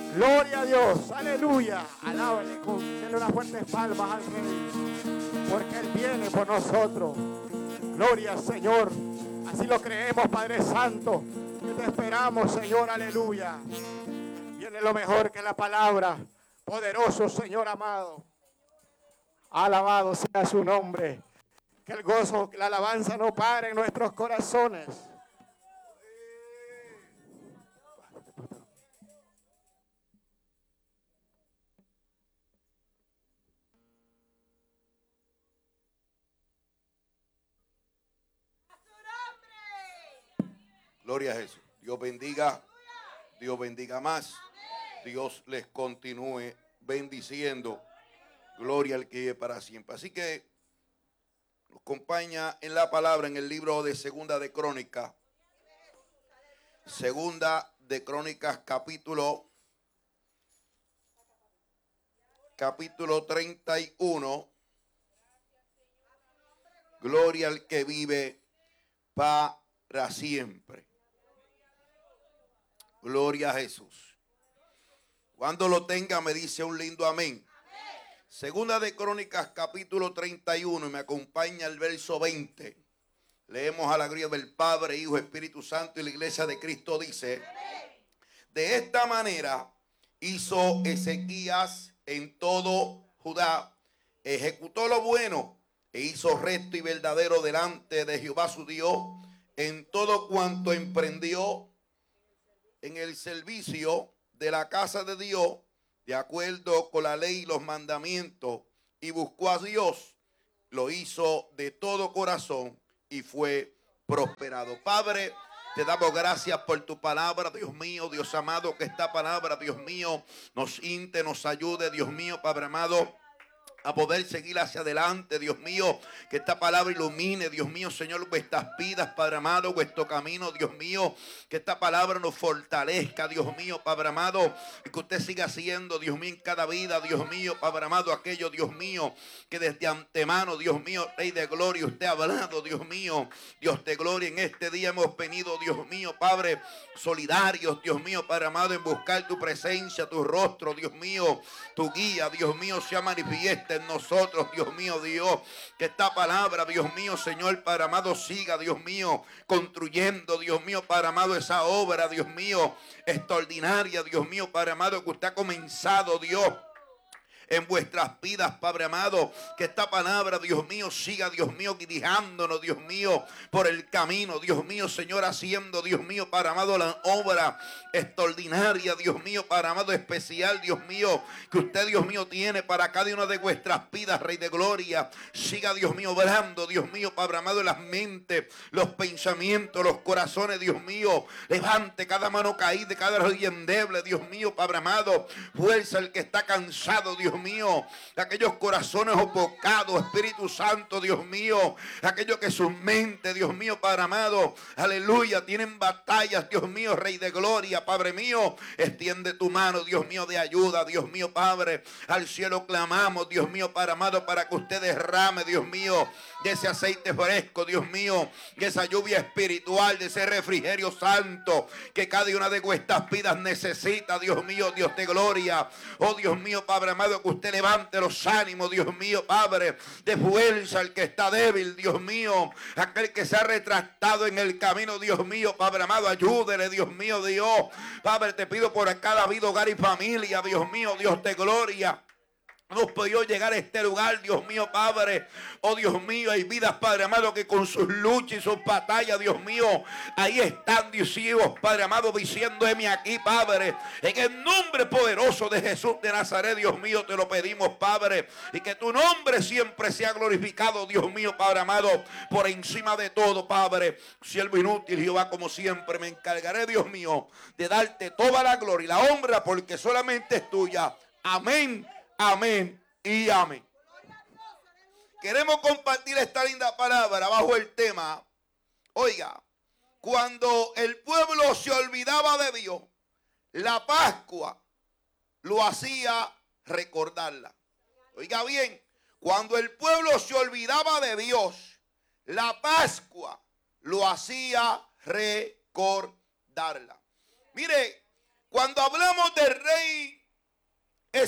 Gloria a Dios, aleluya. Alábale, denle unas fuertes palmas al Rey, porque Él viene por nosotros. Gloria al Señor. Así lo creemos, Padre Santo. Que te esperamos, Señor, aleluya. Viene lo mejor que la palabra. Poderoso Señor amado. Alabado sea su nombre. Que el gozo, la alabanza no pare en nuestros corazones. Gloria a Jesús. Dios bendiga. Dios bendiga más. Dios les continúe bendiciendo. Gloria al que vive para siempre. Así que nos acompaña en la palabra en el libro de Segunda de Crónicas. Segunda de Crónicas, capítulo 31. Gloria al que vive para siempre. Gloria a Jesús. Cuando lo tenga me dice un lindo amén. Segunda de Crónicas capítulo 31 y me acompaña el verso 20. Leemos a la gloria del Padre, Hijo, Espíritu Santo, y la iglesia de Cristo dice: de esta manera hizo Ezequías en todo Judá, ejecutó lo bueno e hizo recto y verdadero delante de Jehová su Dios en todo cuanto emprendió en el servicio de la casa de Dios, de acuerdo con la ley y los mandamientos, y buscó a Dios, lo hizo de todo corazón y fue prosperado. Padre, te damos gracias por tu palabra, Dios mío, Dios amado, que esta palabra, Dios mío, nos inte, nos ayude, Dios mío, Padre amado, a poder seguir hacia adelante, Dios mío, que esta palabra ilumine, Dios mío, Señor, vuestras vidas, Padre amado, vuestro camino, Dios mío, que esta palabra nos fortalezca, Dios mío, Padre amado, y que usted siga haciendo, Dios mío, en cada vida, Dios mío, Padre amado, aquello, Dios mío, que desde antemano, Dios mío, Rey de gloria, usted ha hablado, Dios mío, Dios de gloria, en este día hemos venido, Dios mío, Padre, solidarios, Dios mío, Padre amado, en buscar tu presencia, tu rostro, Dios mío, tu guía, Dios mío, sea manifiesta en nosotros, Dios mío, Dios, que esta palabra, Dios mío, Señor, Padre amado, siga, Dios mío, construyendo, Dios mío, Padre amado, esa obra, Dios mío, extraordinaria, Dios mío, Padre amado, que usted ha comenzado, Dios, en vuestras vidas, Padre amado, que esta palabra, Dios mío, siga, Dios mío, guiándonos, Dios mío, por el camino, Dios mío, Señor, haciendo, Dios mío, Padre amado, la obra extraordinaria, Dios mío, Padre amado, especial, Dios mío, que usted, Dios mío, tiene para cada una de vuestras vidas, Rey de gloria. Siga, Dios mío, obrando, Dios mío, Padre amado, en las mentes, los pensamientos, los corazones, Dios mío, levante cada mano caída, cada rodilla endeble, Dios mío, Padre amado, fuerza el que está cansado, Dios mío, aquellos corazones opocados, Espíritu Santo, Dios mío, aquellos que sus mentes, Dios mío, Padre amado, aleluya, tienen batallas, Dios mío, Rey de gloria, Padre mío, extiende tu mano, Dios mío, de ayuda, Dios mío, Padre, al cielo clamamos, Dios mío, Padre amado, para que usted derrame, Dios mío, de ese aceite fresco, Dios mío, de esa lluvia espiritual, de ese refrigerio santo que cada una de vuestras vidas necesita, Dios mío, Dios de gloria, oh Dios mío, Padre amado, que usted levante los ánimos, Dios mío, Padre, de fuerza al que está débil, Dios mío, aquel que se ha retractado en el camino, Dios mío, Padre amado, ayúdele, Dios mío, Dios, Padre, te pido por cada vida, hogar y familia, Dios mío, Dios de gloria. Hemos podido llegar a este lugar, Dios mío, Padre. Oh, Dios mío, hay vidas, Padre amado, que con sus luchas y sus batallas, Dios mío, ahí están, Dios hijos, Padre amado, diciendo, heme aquí, Padre. En el nombre poderoso de Jesús de Nazaret, Dios mío, te lo pedimos, Padre. Y que tu nombre siempre sea glorificado, Dios mío, Padre amado, por encima de todo, Padre. Siervo inútil, Jehová, como siempre, me encargaré, Dios mío, de darte toda la gloria y la honra, porque solamente es tuya. Amén. Amén y amén. Queremos compartir esta linda palabra bajo el tema, oiga, cuando el pueblo se olvidaba de Dios, la Pascua lo hacía recordarla. Oiga bien, cuando el pueblo se olvidaba de Dios, la Pascua lo hacía recordarla. Mire, cuando hablamos del rey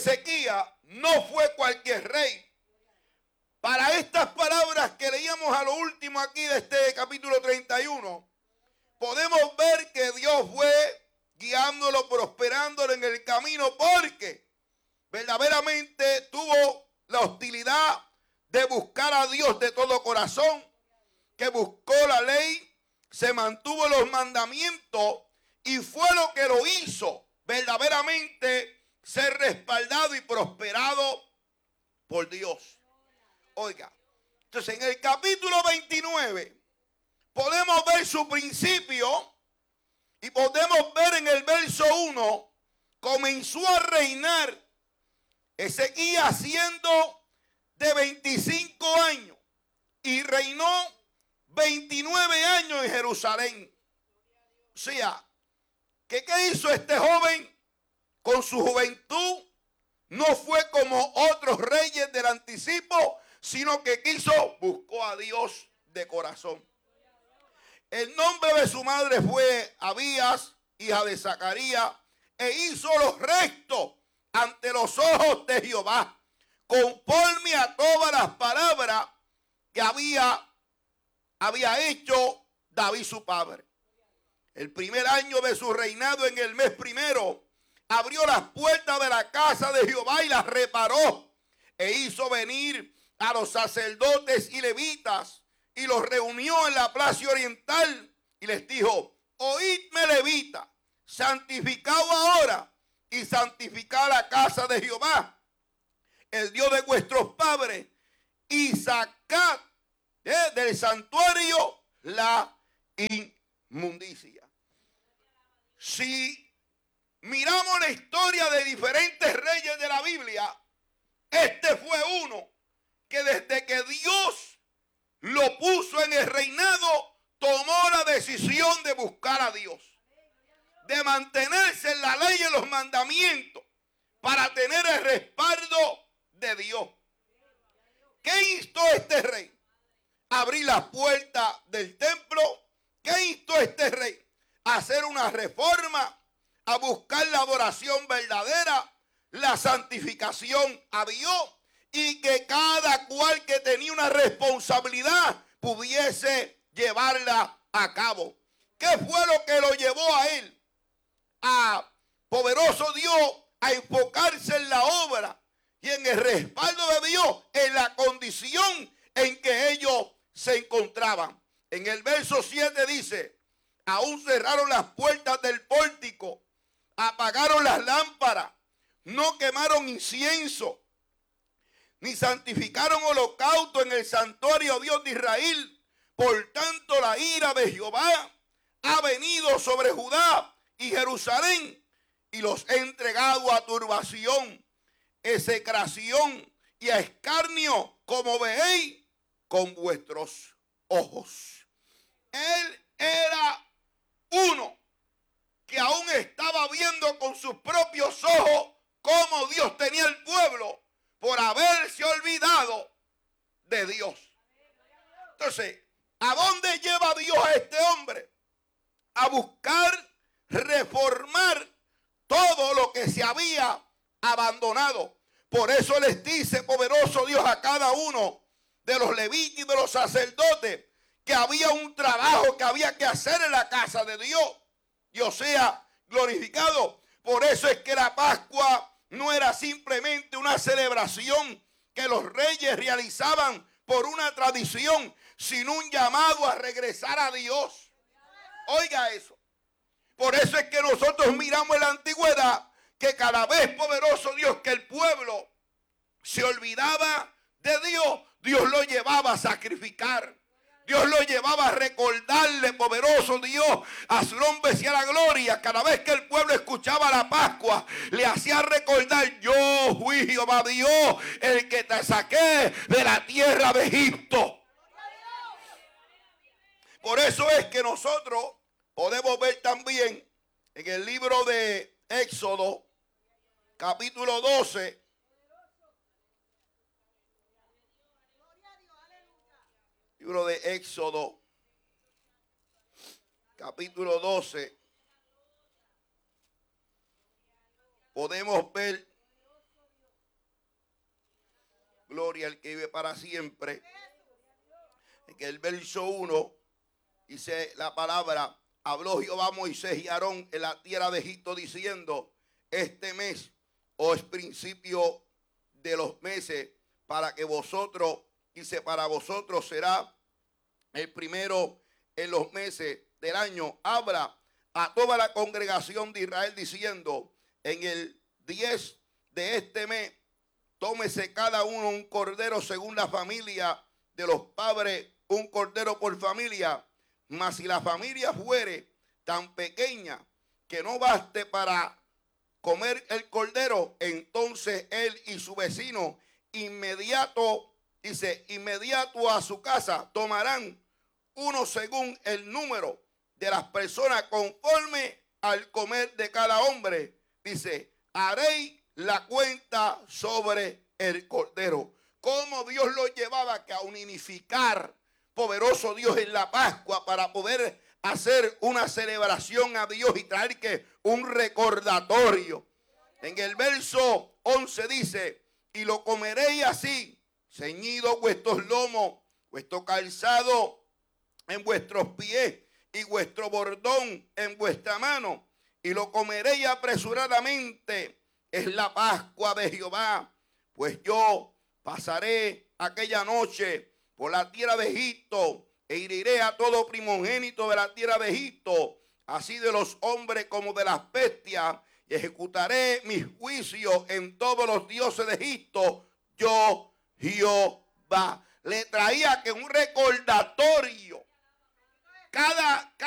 Ezequías no fue cualquier rey. Para estas palabras que leíamos a lo último aquí de este capítulo 31, podemos ver que Dios fue guiándolo, prosperándolo en el camino, porque verdaderamente tuvo la hostilidad de buscar a Dios de todo corazón, que buscó la ley, se mantuvo los mandamientos y fue lo que lo hizo verdaderamente ser respaldado y prosperado por Dios. Oiga, entonces en el capítulo 29 podemos ver su principio y podemos ver en el verso 1, comenzó a reinar Ezequías siendo de 25 años y reinó 29 años en Jerusalén. O sea, ¿qué hizo este joven con su juventud? No fue como otros reyes del anticipo, sino que buscó a Dios de corazón. El nombre de su madre fue Abías, hija de Zacarías, e hizo los rectos ante los ojos de Jehová, conforme a todas las palabras que había hecho David su padre. El primer año de su reinado, en el mes primero, abrió las puertas de la casa de Jehová y las reparó, e hizo venir a los sacerdotes y levitas, y los reunió en la plaza oriental, y les dijo: oídme, levita, santificaos ahora, y santificad la casa de Jehová, el Dios de vuestros padres, y sacad del santuario la inmundicia. Si miramos la historia de diferentes reyes de la Biblia, este fue uno que desde que Dios lo puso en el reinado, tomó la decisión de buscar a Dios, de mantenerse en la ley y en los mandamientos para tener el respaldo de Dios. ¿Qué instó este rey? Abrir las puertas del templo. ¿Qué instó este rey? Hacer una reforma, a buscar la adoración verdadera, la santificación a Dios, y que cada cual que tenía una responsabilidad pudiese llevarla a cabo. ¿Qué fue lo que lo llevó a él, a poderoso Dios, a enfocarse en la obra y en el respaldo de Dios, en la condición en que ellos se encontraban? En el verso 7 dice: aún cerraron las puertas del pórtico, apagaron las lámparas, no quemaron incienso, ni santificaron holocausto en el santuario Dios de Israel. Por tanto, la ira de Jehová ha venido sobre Judá y Jerusalén, y los he entregado a turbación, execración y a escarnio, como veéis con vuestros ojos. Él era uno que aún estaba viendo con sus propios ojos cómo Dios tenía el pueblo por haberse olvidado de Dios. Entonces, ¿a dónde lleva Dios a este hombre? A buscar reformar todo lo que se había abandonado. Por eso les dice poderoso Dios a cada uno de los levitas y de los sacerdotes que había un trabajo que había que hacer en la casa de Dios. Dios sea glorificado. Por eso es que la Pascua no era simplemente una celebración que los reyes realizaban por una tradición, sino un llamado a regresar a Dios. Oiga eso. Por eso es que nosotros miramos en la antigüedad que cada vez, poderoso Dios, que el pueblo se olvidaba de Dios, Dios lo llevaba a sacrificar. Dios lo llevaba a recordarle, poderoso Dios, a su nombre sea la gloria. Cada vez que el pueblo escuchaba la Pascua, le hacía recordar: yo fui Jehová Dios, el que te saqué de la tierra de Egipto. Por eso es que nosotros podemos ver también en el libro de Éxodo, capítulo 12, libro de Éxodo, capítulo 12, podemos ver que vive para siempre. En el verso 1 dice la palabra: habló Jehová a Moisés y a Aarón en la tierra de Egipto diciendo: este mes es principio de los meses para que vosotros, dice, para vosotros será el primero en los meses del año. Habla a toda la congregación de Israel diciendo: en el 10 de este mes tómese cada uno un cordero según la familia de los padres, un cordero por familia. Mas si la familia fuere tan pequeña que no baste para comer el cordero, entonces él y su vecino inmediato a su casa tomarán uno según el número de las personas conforme al comer de cada hombre. Dice: haréis la cuenta sobre el cordero. Cómo Dios lo llevaba a unificar, poderoso Dios, en la Pascua para poder hacer una celebración a Dios y traer que un recordatorio. En el verso 11 dice: y lo comeréis así, ceñido vuestros lomos, vuestro calzado en vuestros pies y vuestro bordón en vuestra mano, y lo comeréis apresuradamente. Es la Pascua de Jehová, pues yo pasaré aquella noche por la tierra de Egipto e heriré a todo primogénito de la tierra de Egipto, así de los hombres como de las bestias, y ejecutaré mis juicios en todos los dioses de Egipto. Yo, Jehová. Le traía que un recordatorio. Cada